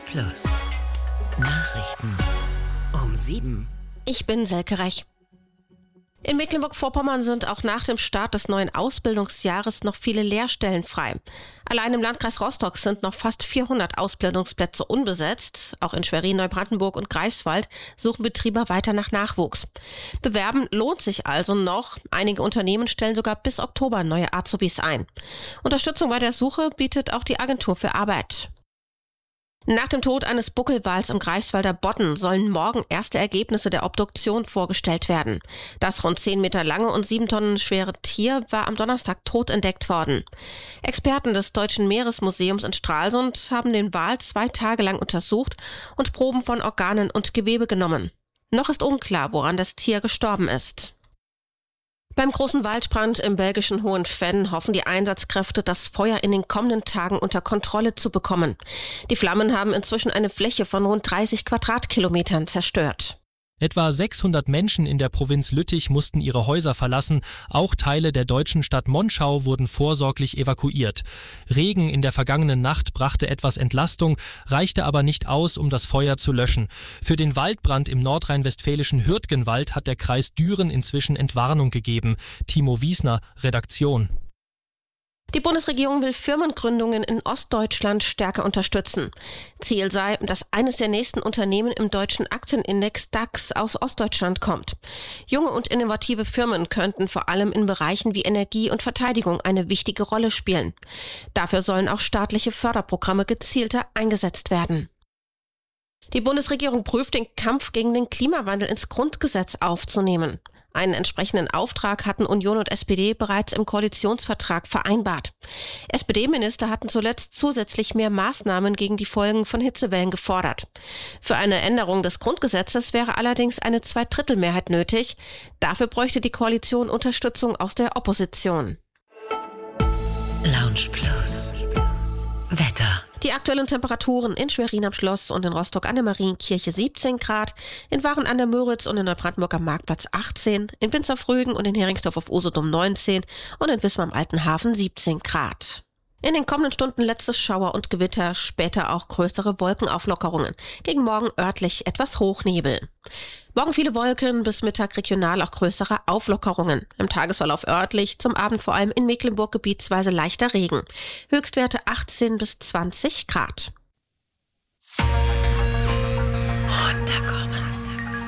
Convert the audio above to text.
Plus. Nachrichten um 7. Ich bin Selke Reich. In Mecklenburg-Vorpommern sind auch nach dem Start des neuen Ausbildungsjahres noch viele Lehrstellen frei. Allein im Landkreis Rostock sind noch fast 400 Ausbildungsplätze unbesetzt. Auch in Schwerin, Neubrandenburg und Greifswald suchen Betriebe weiter nach Nachwuchs. Bewerben lohnt sich also noch. Einige Unternehmen stellen sogar bis Oktober neue Azubis ein. Unterstützung bei der Suche bietet auch die Agentur für Arbeit. Nach dem Tod eines Buckelwals im Greifswalder Bodden sollen morgen erste Ergebnisse der Obduktion vorgestellt werden. Das rund 10 Meter lange und 7 Tonnen schwere Tier war am Donnerstag tot entdeckt worden. Experten des Deutschen Meeresmuseums in Stralsund haben den Wal 2 Tage lang untersucht und Proben von Organen und Gewebe genommen. Noch ist unklar, woran das Tier gestorben ist. Beim großen Waldbrand im belgischen Hohenfenn hoffen die Einsatzkräfte, das Feuer in den kommenden Tagen unter Kontrolle zu bekommen. Die Flammen haben inzwischen eine Fläche von rund 30 Quadratkilometern zerstört. Etwa 600 Menschen in der Provinz Lüttich mussten ihre Häuser verlassen. Auch Teile der deutschen Stadt Monschau wurden vorsorglich evakuiert. Regen in der vergangenen Nacht brachte etwas Entlastung, reichte aber nicht aus, um das Feuer zu löschen. Für den Waldbrand im nordrhein-westfälischen Hürtgenwald hat der Kreis Düren inzwischen Entwarnung gegeben. Timo Wiesner, Redaktion. Die Bundesregierung will Firmengründungen in Ostdeutschland stärker unterstützen. Ziel sei, dass eines der nächsten Unternehmen im deutschen Aktienindex DAX aus Ostdeutschland kommt. Junge und innovative Firmen könnten vor allem in Bereichen wie Energie und Verteidigung eine wichtige Rolle spielen. Dafür sollen auch staatliche Förderprogramme gezielter eingesetzt werden. Die Bundesregierung prüft, den Kampf gegen den Klimawandel ins Grundgesetz aufzunehmen. Einen entsprechenden Auftrag hatten Union und SPD bereits im Koalitionsvertrag vereinbart. SPD-Minister hatten zuletzt zusätzlich mehr Maßnahmen gegen die Folgen von Hitzewellen gefordert. Für eine Änderung des Grundgesetzes wäre allerdings eine Zweidrittelmehrheit nötig. Dafür bräuchte die Koalition Unterstützung aus der Opposition. Lounge Plus. Wetter. Die aktuellen Temperaturen in Schwerin am Schloss und in Rostock an der Marienkirche 17 Grad, in Waren an der Müritz und in Neubrandenburg am Marktplatz 18, in Binz auf Rügen und in Heringsdorf auf Usedom 19 und in Wismar am Alten Hafen 17 Grad. In den kommenden Stunden letztes Schauer und Gewitter, später auch größere Wolkenauflockerungen. Gegen morgen örtlich etwas Hochnebel. Morgen viele Wolken, bis Mittag regional auch größere Auflockerungen. Im Tagesverlauf örtlich, zum Abend vor allem in Mecklenburg gebietsweise leichter Regen. Höchstwerte 18 bis 20 Grad. Runterkommen.